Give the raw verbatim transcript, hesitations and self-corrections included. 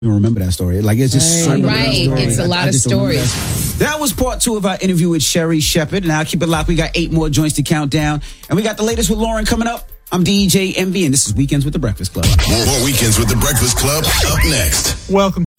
don't remember that story. Like, it's just so right. It's a lot of stories. That was part two of our interview with Sherri Shepherd. Now, keep it locked. We got eight more joints to count down. And we got the latest with Lauren coming up. I'm D J M V, and this is Weekends with the Breakfast Club. More, more Weekends with the Breakfast Club up next. Welcome.